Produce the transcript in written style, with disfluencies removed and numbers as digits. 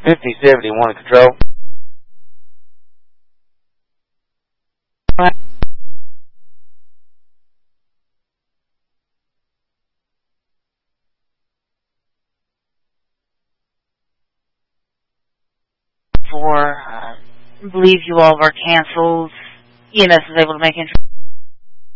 5071 control. I believe you all were canceled. EMS is able to make entry.